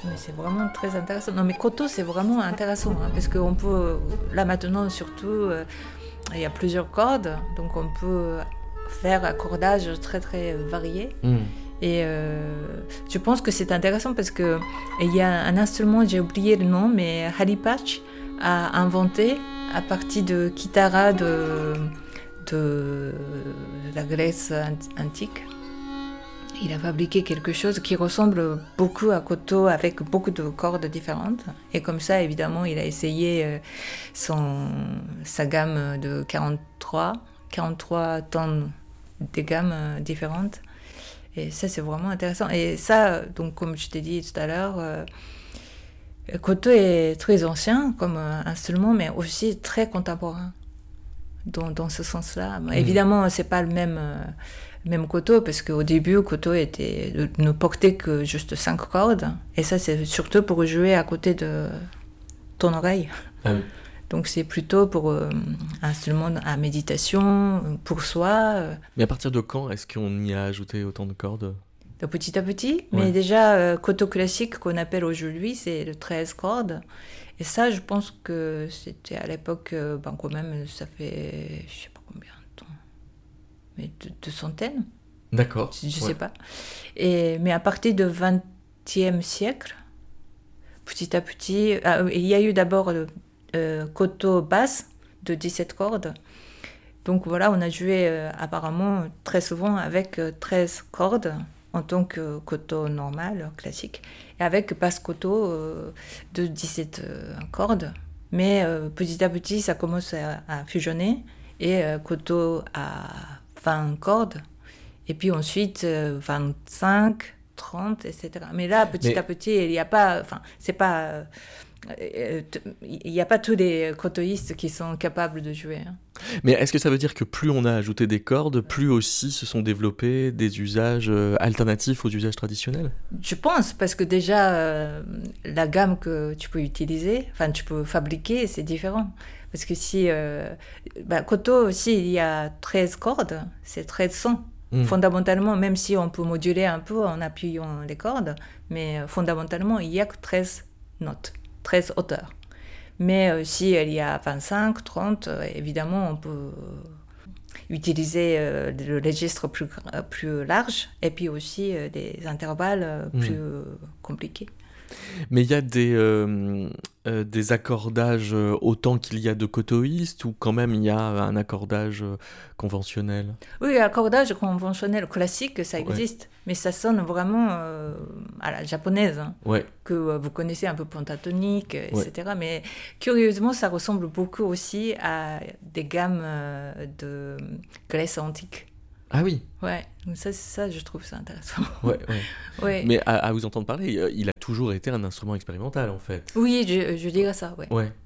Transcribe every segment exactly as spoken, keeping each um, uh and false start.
Mais c'est vraiment très intéressant. Non, mais koto, c'est vraiment intéressant, hein, parce qu'on peut, là maintenant surtout, euh, il y a plusieurs cordes, donc on peut faire un accordage très très varié. Mm. Et euh, je pense que c'est intéressant parce qu'il y a un instrument, j'ai oublié le nom, mais Haripach a inventé à partir de kitara de, de la Grèce antique. Il a fabriqué quelque chose qui ressemble beaucoup à koto avec beaucoup de cordes différentes. Et comme ça, évidemment, il a essayé son, sa gamme de quarante-trois, quarante-trois tonnes de gammes différentes. Et ça, c'est vraiment intéressant. Et ça, donc, comme je t'ai dit tout à l'heure, euh, koto est très ancien comme instrument, mais aussi très contemporain dans, dans ce sens-là. Mmh. Évidemment, c'est pas le même... Euh, Même koto, parce qu'au début, koto était, ne portait que juste cinq cordes. Et ça, c'est surtout pour jouer à côté de ton oreille. Ah oui. Donc, c'est plutôt pour euh, un instrument à méditation, pour soi. Mais à partir de quand est-ce qu'on y a ajouté autant de cordes ? De petit à petit. Ouais. Mais déjà, euh, koto classique, qu'on appelle aujourd'hui, c'est de treize cordes. Et ça, je pense que c'était à l'époque, euh, ben, quand même, ça fait, je sais pas combien. Mais de, de centaines. D'accord. Je ne ouais. sais pas. Et, mais à partir du vingtième siècle, petit à petit, ah, il y a eu d'abord le euh, koto basse de dix-sept cordes. Donc voilà, on a joué euh, apparemment très souvent avec euh, treize cordes en tant que koto normal, classique, et avec basse koto euh, de dix-sept euh, cordes. Mais euh, petit à petit, ça commence à, à fusionner et euh, koto à vingt cordes, et puis ensuite euh, vingt-cinq, trente, et cetera. Mais là, petit Mais... à petit, il n'y a pas, enfin, c'est pas, euh, il n'y a pas tous les kotoïstes qui sont capables de jouer. Hein. Mais est-ce que ça veut dire que plus on a ajouté des cordes, plus aussi se sont développés des usages euh, alternatifs aux usages traditionnels ? Je pense, parce que déjà, euh, la gamme que tu peux utiliser, enfin, tu peux fabriquer, c'est différent. Parce que si... Euh, bah, koto aussi, il y a treize cordes, c'est treize sons. Mmh. Fondamentalement, même si on peut moduler un peu en appuyant les cordes, mais euh, fondamentalement, il n'y a que treize notes, treize hauteurs. Mais euh, si il y a vingt-cinq, trente, euh, évidemment, on peut euh, utiliser euh, le registre plus, euh, plus large, et puis aussi euh, des intervalles euh, plus mmh. euh, compliqués. Mais il y a des, euh, euh, des accordages autant qu'il y a de kotoïstes, ou quand même il y a un accordage conventionnel ? Oui, l'accordage conventionnel classique, ça existe, ouais. Mais ça sonne vraiment euh, à la japonaise, hein, ouais. que euh, vous connaissez un peu pentatonique, et cetera. Ouais. Mais curieusement, ça ressemble beaucoup aussi à des gammes euh, de Grèce antique. Ah oui. Ouais, donc ça, ça, je trouve ça intéressant. Ouais, ouais. ouais. Mais à, à vous entendre parler, il a toujours été un instrument expérimental, en fait. Oui, je, je dirais ça, ouais. Ouais.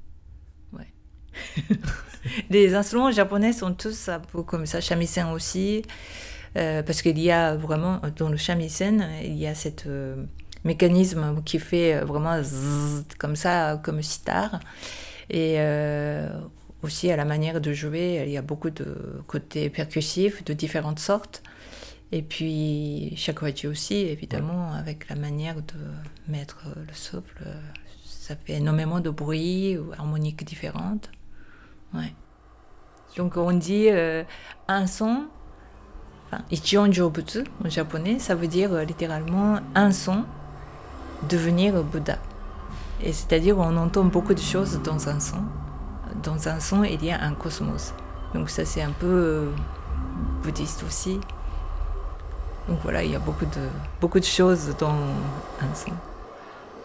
Ouais. Les instruments japonais sont tous un peu comme ça, shamisen aussi, euh, parce qu'il y a vraiment, dans le shamisen, il y a ce euh, mécanisme qui fait vraiment zzz, comme ça, comme sitar. Et... Euh, aussi, à la manière de jouer, il y a beaucoup de côtés percussifs de différentes sortes. Et puis, shakuhachi aussi, évidemment, ouais. Avec la manière de mettre le souffle. Ça fait énormément de bruit ou harmoniques différentes. Ouais. Donc, on dit euh, un son, enfin, ichion jōbutsu en japonais, ça veut dire euh, littéralement un son, devenir Bouddha. Et c'est-à-dire qu'on entend beaucoup de choses dans un son. Dans un son, il y a un cosmos. Donc ça, c'est un peu euh, bouddhiste aussi. Donc voilà, il y a beaucoup de, beaucoup de choses dans un son.